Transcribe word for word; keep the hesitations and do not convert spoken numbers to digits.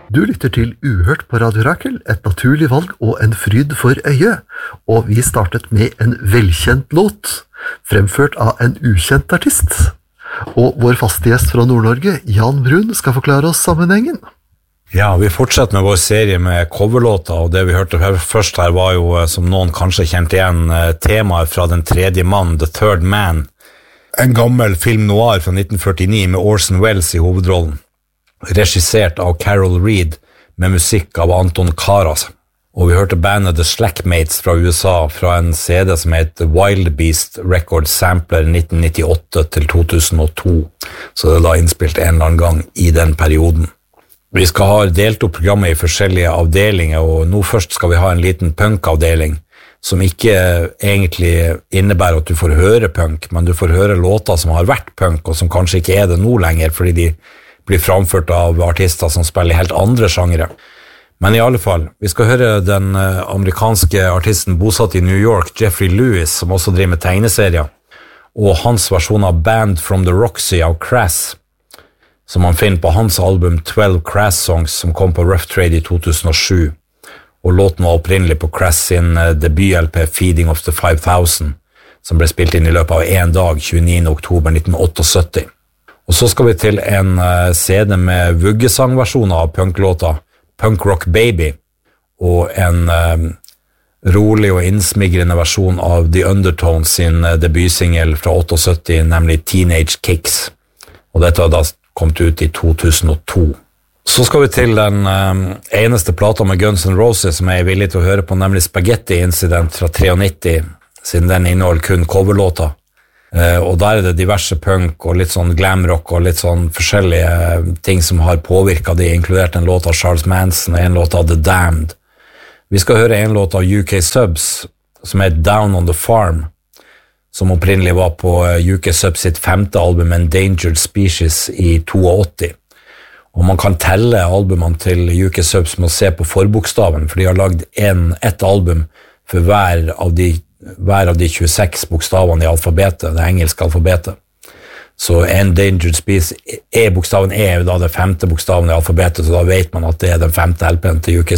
Du lytter til Uhørt på Radio Rakel, et naturlig valg og en fryd for øyet, og vi startet med en velkjent låt, fremført av en ukjent artist. Og vår faste gjest fra Nord-Norge, Jan Brun, skal forklare oss sammenhengen. Ja, vi fortsetter med vår serie med coverlåter, og det vi hørte først her var jo, som noen kanskje kjente igjen, temaet fra Den tredje mann, The Third Man, en gammel film noir fra nitten førtini med Orson Welles i hovedrollen. Regissert av Carol Reed med musikk av Anton Karas. Og vi hørte bandet The Slackmates fra U S A fra en C D som heter Wild Beast Record Sampler nitten nittiåtte til to tusen og to. Så det er da innspilt en eller annen gang i den perioden. Vi skal ha delt opp programmet i forskjellige avdelinger, og nå først skal vi ha en liten punk-avdeling som ikke egentlig innebærer at du får høre punk, men du får høre låter som har vært punk, og som kanskje ikke er det nå lenger, fordi de blir framført av artister som spiller helt andre sjangere. Men i alle fall, vi skal høre den amerikanske artisten bosatt i New York, Jeffrey Lewis, som også driver med tegneserier, og hans versjon av Band from the Roxy av Crass, som han finner på hans album twelve Crass Songs, som kom på Rough Trade i to tusen og sju, og låten var opprinnelig på Crass sin debut-L P Feeding of the five thousand, som ble spilt inn i løpet av en dag, tjueniende oktober nitten syttiåtte. Og så skal vi til en uh, C D med vuggesangversjoner av punklåta Punk Rock Baby, og en uh, rolig og innsmigrende versjon av The Undertones sin uh, debutsingel fra syttiåtte, nemlig Teenage Kicks. Og dette har da kommet ut i to tusen og to. Så skal vi til den uh, eneste plata med Guns N' Roses som jeg er villig til å høre på, nemlig Spaghetti Incident fra nittitre, siden den inneholder kun coverlåta. Uh, og der er det diverse punk og litt sånn glamrock og litt sånn forskjellige uh, ting som har påvirket de, inkludert en låt av Charles Manson og en låt av The Damned. Vi skal høre en låt av U K Subs som heter Down on the Farm, som opprinnelig var på uh, U K Subs sitt femte album Endangered Species i åttito. Og man kan telle albumene til U K Subs med å se på forbokstaven, for de har lagd en, ett album for hver av de hver av de tjueseks bokstavene i alfabetet, det engelske alfabetet. Så Endangered Species, E-bokstaven E er jo da det femte bokstaven i alfabetet, så da vet man at det er den femte L P-en til U K